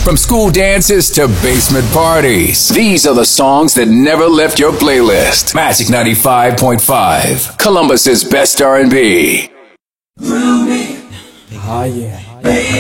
From school dances to basement parties, these are the songs that never left your playlist. Magic 95.5, Columbus's best R&B. Oh yeah.